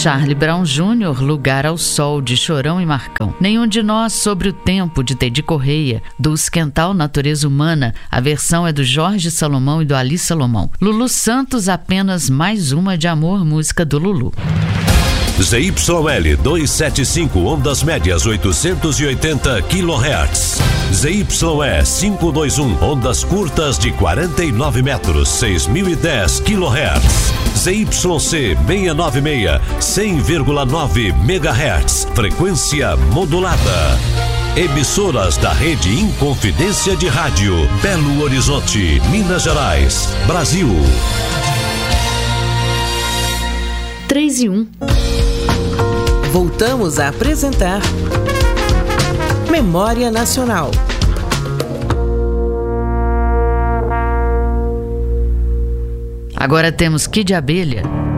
Charlie Brown Jr., Lugar ao Sol, de Chorão e Marcão. Nenhum de Nós, Sobre o Tempo, de Teddy Correia. Dulce Quental, Natureza Humana, a versão é do Jorge Salomão e do Ali Salomão. Lulu Santos, Apenas Mais Uma, de Amor, música do Lulu. ZYL 275, ondas médias 880 kHz. ZYE 521, ondas curtas de 49 metros, 6010 kHz. ZYC 696, 100,9 MHz, frequência modulada. Emissoras da Rede Inconfidência de Rádio, Belo Horizonte, Minas Gerais, Brasil. 3:01. Voltamos a apresentar Memória Nacional. Agora temos Kid Abelha.